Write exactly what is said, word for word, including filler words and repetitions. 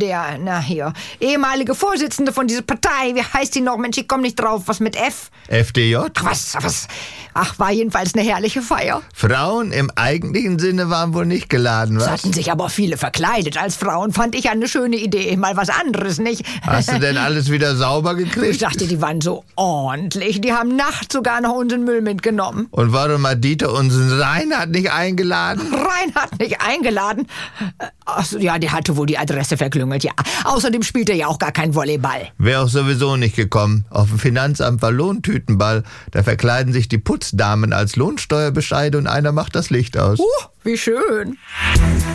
der, na hier, ehemalige Vorsitzende von dieser Partei, wie heißt die noch? Mensch, ich komme nicht drauf, was mit F? F D J? Ach, was, was? Ach, war jedenfalls eine herrliche Feier. Frauen im eigentlichen Sinne waren wohl nicht geladen, was? Es hatten sich aber viele verkleidet als Frauen, fand ich eine schöne Idee, mal was anderes, nicht? Hast du denn alles wieder sauber Ich gekriegt? dachte, die waren so ordentlich, die haben nachts sogar noch unseren Müll mitgenommen. Und warum hat Dieter unseren Reinhard nicht eingeladen? Reinhard nicht eingeladen? Ach so, ja, der hatte wohl die Adresse verklüngelt, ja. Außerdem spielt er ja auch gar kein Volleyball. Wäre auch sowieso nicht gekommen. Auf dem Finanzamt war Lohntütenball. Da verkleiden sich die Putzdamen als Lohnsteuerbescheide und einer macht das Licht aus. Uh, wie schön.